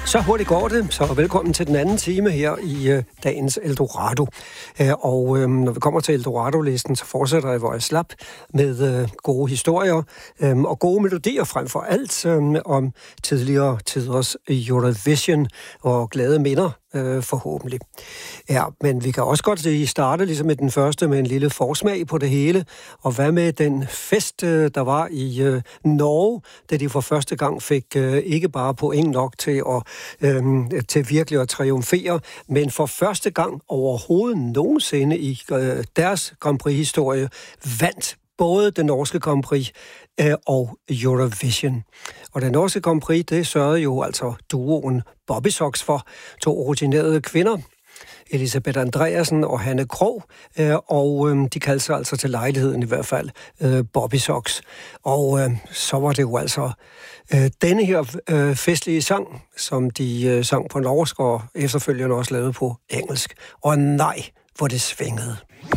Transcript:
Så hurtigt går det, så velkommen til den anden time her i dagens Eldorado. Og når vi kommer til Eldorado-listen, så fortsætter jeg, hvor jeg slap, med gode historier og gode melodier frem for alt om tidligere tiders Eurovision og glade minder forhåbentlig. Ja, men vi kan også godt starte ligesom med den første med en lille forsmag på det hele. Og hvad med den fest, der var i Norge, da de for første gang fik ikke bare point nok til virkelig at triumfere, men for første gang overhovedet nogensinde i deres Grand Prix-historie vandt både den norske Grand Prix og Eurovision. Og den norske Grand Prix, det sørgede jo altså duoen Bobbysocks for, to rutinerede kvinder, Elisabeth Andreasen og Hanne Krogh, og de kaldte sig altså til lejligheden i hvert fald Bobbysocks. Og så var det jo altså denne her festlige sang, som de sang på norsk og efterfølgende også lavede på engelsk. Og nej, hvor det svingede.